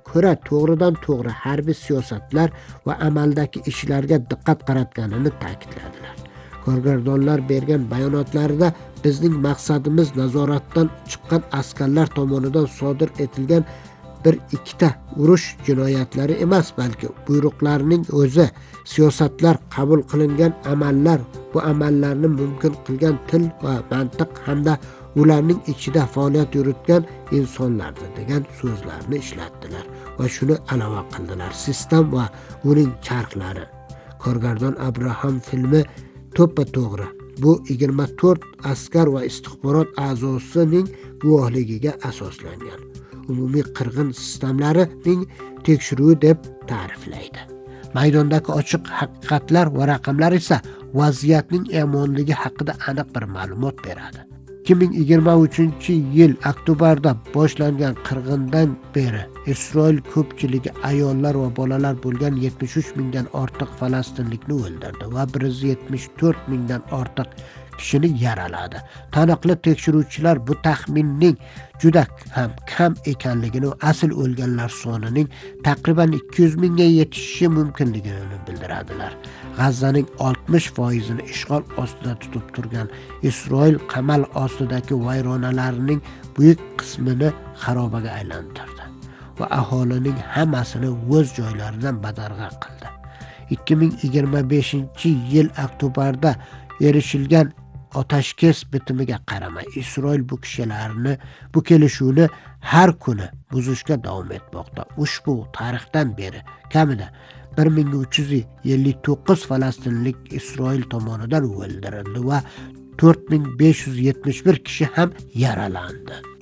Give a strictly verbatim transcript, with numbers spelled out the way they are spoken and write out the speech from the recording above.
ko'ra to'g'ridan to'g'ri harbiy siyosatlar va amaldagi ishlarga diqqat qaratganini ta'kidladilar. Ko'rgazmalar bergan bayonotlarida bizning maqsadimiz nazoratdan chiqqan askarlar tomonidan sodir etilgan bir ikkita urush jinoyatlari emas, balki buyruqlarning o'zi, siyosatlar, qabul qilingan amallar, bu amallarni mumkin qilgan til va mantiq hamda ularning ichida faoliyat yuritgan insonlardir degan so'zlarni ishlatdilar va shuni ilova qildilar: sistem va uning charxlari. Ko'rgazma Abraham filmi to'ppa to'g'ri. Bu yigirma to'rt askar va istixborot a'zosining guvohligiga asoslangan umumiy qirg'in sistemlarining tekshiruvi deb ta'riflaydi. Maydondagi ochiq haqiqatlar va raqamlar esa vaziyatning yomonligi haqida aniq bir ma'lumot beradi. ikki ming yigirma uchinchi yil oktyabrda boshlangan qirg'indan beri Isroil ko'pchiligi ayollar va bolalar bo'lgan yetmish uch mingdan ortiq falastinlikni o'ldirdi va bir yuz yetmish to'rt mingdan ortiq kishini yaraladi. Taniqli tekshiruvchilar bu taxminning juda ham kam ekanligini va asl o'lganlar sonining taqriban ikki yuz mingga yetishishi mumkinligini bildiradilar. G'azzaning oltmish foizini ishg'ol ostida tutib turgan Isroil qamal ostidagi vayronalarning buyuk qismini xarobaga aylantirdi va aholining hammasini o'z joylaridan badarg'a qildi. ikki ming yigirma beshinchi yil oktyabrda erishilgan otashkes bitimiga qaramay Isroil bu kishilarni bu kelishuvni har kuni buzishga davom etmoqda. Ushbu tarixdan beri kamida bir ming uch yuz ellik to'qqiz falastinlik Isroil tomonidan o'ldirildi va to'rt ming besh yuz yetmish bir kishi ham yaralandi.